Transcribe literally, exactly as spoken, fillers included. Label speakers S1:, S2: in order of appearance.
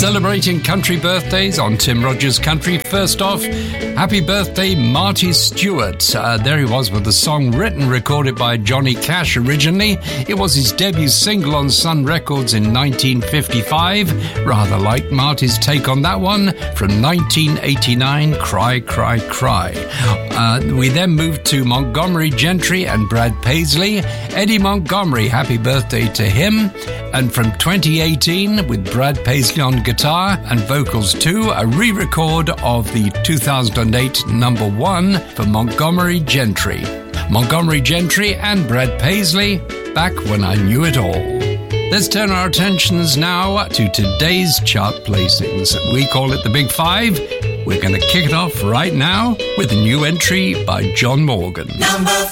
S1: Celebrating country birthdays on Tim Rogers Country. First off, happy birthday, Marty Stewart. Uh, there he was with a song written, recorded by Johnny Cash originally. It was his debut single on Sun Records in nineteen fifty-five. Rather like Marty's take on that one from nineteen eighty-nine, Cry, Cry, Cry. Uh, we then moved to Montgomery Gentry and Brad Paisley. Eddie Montgomery, happy birthday to him. And from twenty eighteen, with Brad Paisley on guitar and vocals too, a re-record of the two thousand eight number one for Montgomery Gentry. Montgomery Gentry and Brad Paisley, Back When I Knew It All. Let's turn our attentions now to today's chart placings. We call it the Big Five. We're going to kick it off right now with a new entry by John Morgan.
S2: Number